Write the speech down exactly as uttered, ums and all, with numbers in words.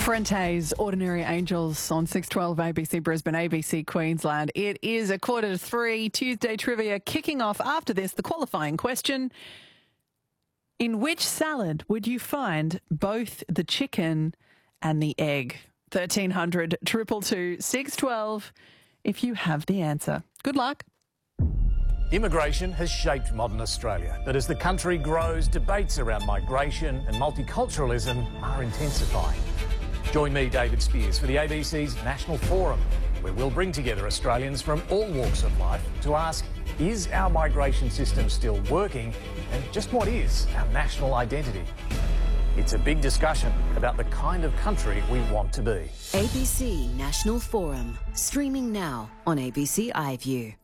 Fuentes, Ordinary Angels on six twelve A B C Brisbane, A B C Queensland. It is a quarter to three, Tuesday trivia kicking off after this, the qualifying question. In which salad would you find both the chicken and the egg? thirteen hundred, two two two, six one two if you have the answer. Good luck. Immigration has shaped modern Australia, but as the country grows, debates around migration and multiculturalism are intensifying. Join me, David Spears, for the A B C's National Forum, where we'll bring together Australians from all walks of life to ask, is our migration system still working, and just what is our national identity? It's a big discussion about the kind of country we want to be. A B C National Forum, streaming now on A B C iView.